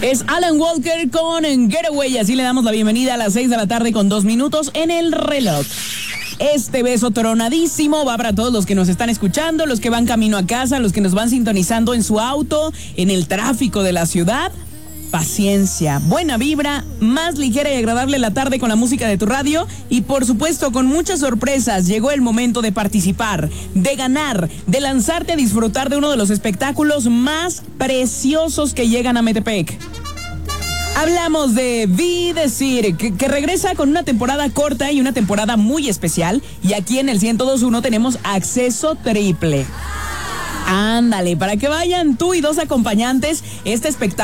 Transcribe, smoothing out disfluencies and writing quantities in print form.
Es Alan Walker con Getaway. Así le damos la bienvenida a las 6 de la tarde con 2 minutos en el reloj. Este beso tronadísimo va para todos los que nos están escuchando, los que van camino a casa, los que nos van sintonizando en su auto, en el tráfico de la ciudad. Paciencia, buena vibra, más ligera y agradable la tarde con la música de tu radio y por supuesto con muchas sorpresas. Llegó el momento de participar, de ganar, de lanzarte a disfrutar de uno de los espectáculos más preciosos que llegan a Metepec. Hablamos de Vi Decir, que regresa con una temporada corta y una temporada muy especial. Y aquí en el 102.1 tenemos acceso triple. Ándale, para que vayan tú y 2 acompañantes, este espectáculo